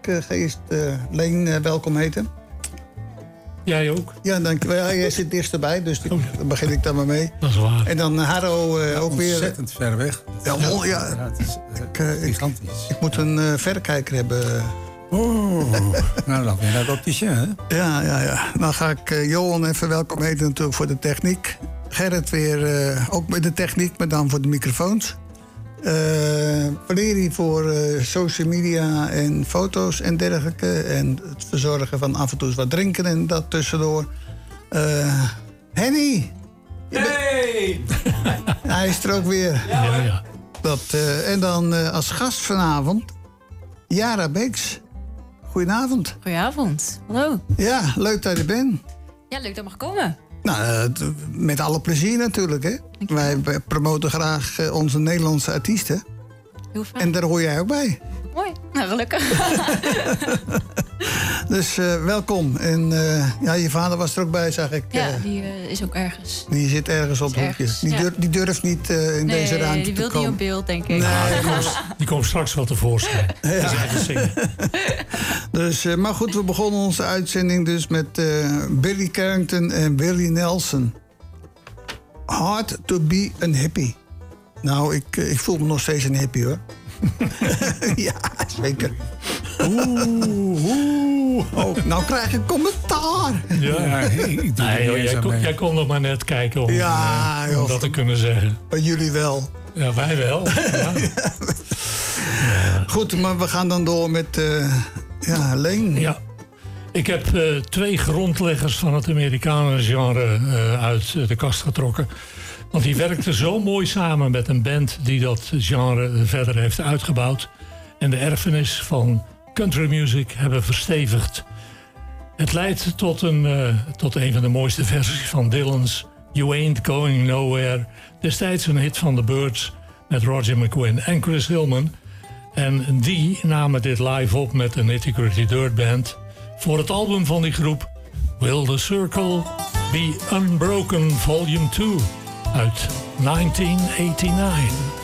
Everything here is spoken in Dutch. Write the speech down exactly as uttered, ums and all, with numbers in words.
Ik uh, ga eerst uh, Leen uh, welkom heten. Jij ook? Ja, dankjewel. Ja, jij zit dichtstbij, dus die, oh. daar begin ik dan maar mee. Dat is waar. En dan Harro uh, ja, ook weer... Ontzettend ver weg. Ja, ja, ja, ja het is uh, ik, uh, gigantisch. Ik, ik moet een uh, verrekijker hebben. Oeh, nou dan weer dat optische, hè? Ja, ja, ja. Dan ga ik uh, Johan even welkom heten natuurlijk voor de techniek. Gerrit weer uh, ook met de techniek, maar dan voor de microfoons. Uh, Valerie voor uh, social media en foto's en dergelijke. En het verzorgen van af en toe wat drinken en dat tussendoor. Uh, Henny! Hey! Hij is er ook weer. Ja, ja, ja. Dat, uh, en dan uh, als gast vanavond, Yara Beeks. Goedenavond. Goedenavond. Hallo. Ja, leuk dat je er bent. Ja, leuk dat je mag komen. Nou, uh, met alle plezier natuurlijk, hè. Wij promoten graag uh, onze Nederlandse artiesten. Heel fijn. En daar hoor jij ook bij. Mooi. Nou, gelukkig. Dus uh, welkom. En uh, ja, je vader was er ook bij, zag ik. Ja, die uh, is ook ergens. Die zit ergens op het hoekje. Die, ja. durf, die durft niet uh, in nee, deze ruimte te komen. die wil niet op beeld, denk ik. Nee, ja, die, komt, die komt straks wel tevoorschijn. Ja. zingen. Dus, uh, maar goed, we begonnen onze uitzending dus met uh, Billy Carrington en Willie Nelson. Hard to be a hippie. Nou, ik, ik voel me nog steeds een hippie, hoor. Ja, zeker. Oeh, oeh. Oh, nou krijg ik commentaar. Ja, ja ik nee, joh, jij, kon, jij kon nog maar net kijken om, ja, uh, om dat te kunnen zeggen. Maar jullie wel. Ja, wij wel. Ja. Ja. Goed, maar we gaan dan door met uh, ja, Leen. Ja. Ik heb uh, twee grondleggers van het Amerikanen-genre uh, uit de kast getrokken. Want die werkten zo mooi samen met een band die dat genre verder heeft uitgebouwd. En de erfenis van country music hebben verstevigd. Het leidt tot een, uh, tot een van de mooiste versies van Dylan's You Ain't Going Nowhere. Destijds een hit van The Byrds met Roger McGuinn en Chris Hillman. En die namen dit live op met de Nitty Gritty Dirt Band. Voor het album van die groep Will the Circle Be Unbroken Volume two uit negentien negenennegentig.